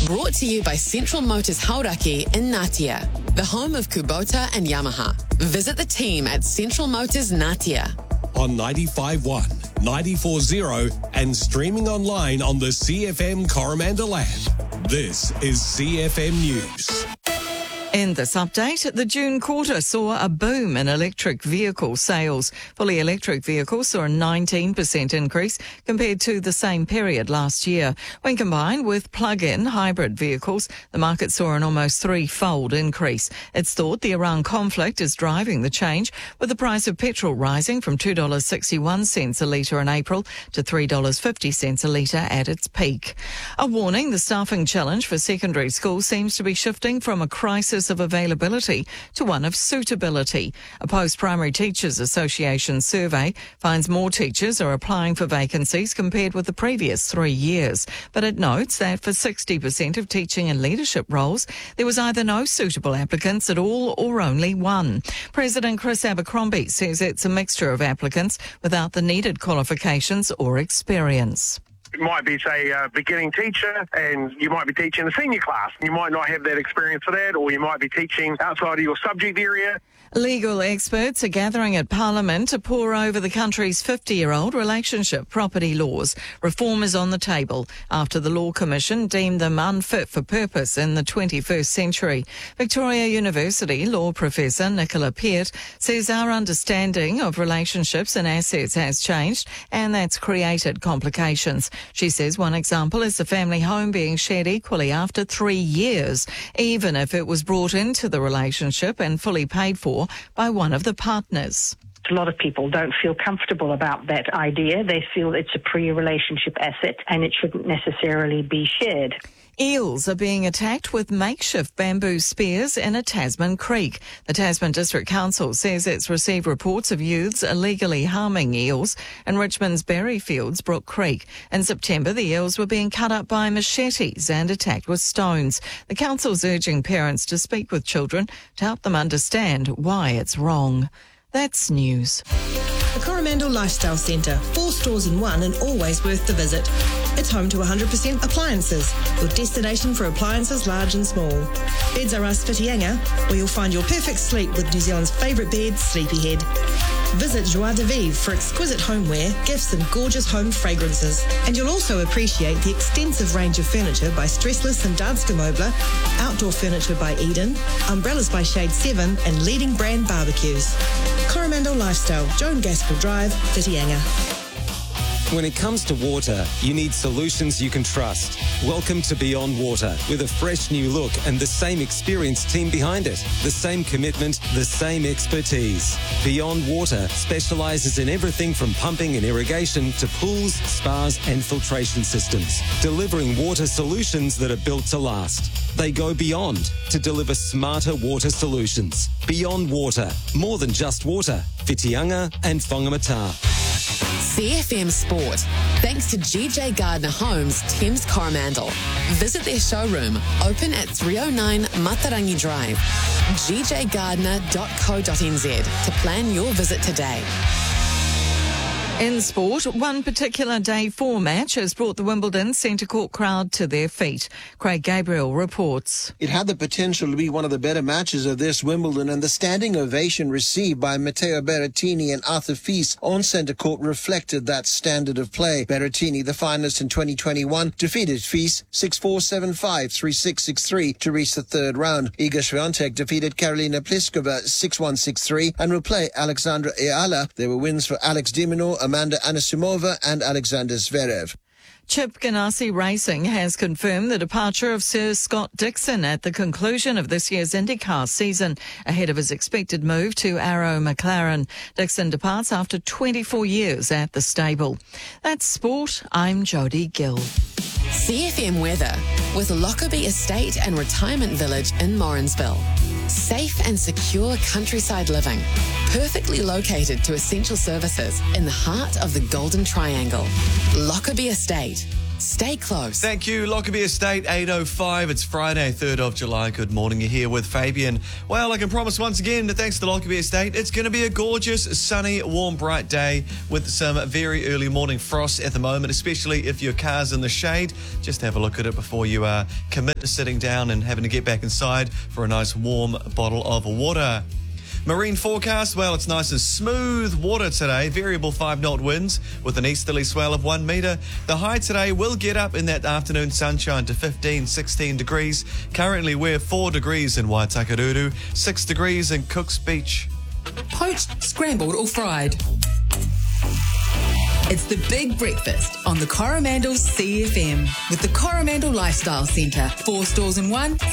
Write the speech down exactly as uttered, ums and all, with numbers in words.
Brought to you by Central Motors Hauraki in Ngatea, the home of Kubota and Yamaha. Visit the team at Central Motors Ngatea. On ninety-five point one, ninety-four point zero and streaming online on the C F M Coromandel app. This is C F M News. In this update, the June quarter saw a boom in electric vehicle sales. Fully electric vehicles saw a nineteen percent increase compared to the same period last year. When combined with plug-in hybrid vehicles, the market saw an almost threefold increase. It's thought the Iran conflict is driving the change, with the price of petrol rising from two dollars sixty-one a litre in April to three dollars fifty a litre at its peak. A warning, the staffing challenge for secondary schools seems to be shifting from a crisis of availability to one of suitability. A Post-Primary Teachers Association survey finds more teachers are applying for vacancies compared with the previous three years. But it notes that for sixty percent of teaching and leadership roles, there was either no suitable applicants at all or only one. President Chris Abercrombie says it's a mixture of applicants without the needed qualifications or experience. It might be, say, a beginning teacher, and you might be teaching a senior class. You might not have that experience for that, or you might be teaching outside of your subject area. Legal experts are gathering at Parliament to pore over the country's fifty-year-old relationship property laws. Reform is on the table after the Law Commission deemed them unfit for purpose in the twenty-first century. Victoria University law professor Nicola Peart says our understanding of relationships and assets has changed, and that's created complications. She says one example is the family home being shared equally after three years, even if it was brought into the relationship and fully paid for by one of the partners. A lot of people don't feel comfortable about that idea. They feel it's a pre-relationship asset and it shouldn't necessarily be shared. Eels are being attacked with makeshift bamboo spears in a Tasman creek. The Tasman District Council says it's received reports of youths illegally harming eels in Richmond's Berryfields Brook Creek. In September, the eels were being cut up by machetes and attacked with stones. The council's urging parents to speak with children to help them understand why it's wrong. That's news. The Coromandel Lifestyle Centre, four stores in one and always worth the visit. It's home to one hundred percent appliances, your destination for appliances large and small. Beds Are Us Whitianga, where you'll find your perfect sleep with New Zealand's favourite bed, Sleepyhead. Visit Joie de Vivre for exquisite homeware, gifts and gorgeous home fragrances. And you'll also appreciate the extensive range of furniture by Stressless and Danske Möbler, outdoor furniture by Eden, umbrellas by Shade seven and leading brand barbecues. Coromandel Lifestyle, Joan Gaskell Drive, Whitianga. When it comes to water, you need solutions you can trust. Welcome to Beyond Water, with a fresh new look and the same experienced team behind it. The same commitment, the same expertise. Beyond Water specialises in everything from pumping and irrigation to pools, spas and filtration systems, delivering water solutions that are built to last. They go beyond to deliver smarter water solutions. Beyond Water, more than just water. Whitianga and Whangamata. C F M Sport, thanks to G J Gardner Homes, Thames Coromandel. Visit their showroom, open at three oh nine Matarangi Drive, g j gardner dot co dot n z to plan your visit today. In sport, one particular day four match has brought the Wimbledon centre court crowd to their feet. Craig Gabriel reports. It had the potential to be one of the better matches of this Wimbledon, and the standing ovation received by Matteo Berrettini and Arthur Fils on centre court reflected that standard of play. Berrettini, the finalist in twenty twenty-one, defeated Fils six four, seven five, three six, six three to reach the third round. Iga Swiatek defeated Karolina Pliskova six one, six three and will play Alexandra Eala. There were wins for Alex de Minaur, Amanda Anisimova and Alexander Zverev. Chip Ganassi Racing has confirmed the departure of Sir Scott Dixon at the conclusion of this year's IndyCar season, ahead of his expected move to Arrow McLaren. Dixon departs after twenty-four years at the stable. That's sport. I'm Jodie Gill. C F M weather with Lockerbie Estate and Retirement Village in Morrinsville. Safe and secure countryside living, perfectly located to essential services in the heart of the Golden Triangle. Lockerbie Estate. Stay close. Thank you, Lockerbie Estate, eight oh five. It's Friday, third of July. Good morning. You're here with Fabian. Well, I can promise once again that thanks to Lockerbie Estate, it's going to be a gorgeous, sunny, warm, bright day with some very early morning frost at the moment, especially if your car's in the shade. Just have a look at it before you uh, commit to sitting down and having to get back inside for a nice warm bottle of water. Marine forecast, well, it's nice and smooth water today. Variable five knot winds with an easterly swell of one metre. The high today will get up in that afternoon sunshine to fifteen, sixteen degrees. Currently we're four degrees in Waitakiruru, six degrees in Cook's Beach. Poached, scrambled or fried. It's the big breakfast on the Coromandel C F M with the Coromandel Lifestyle Centre. Four stores in one.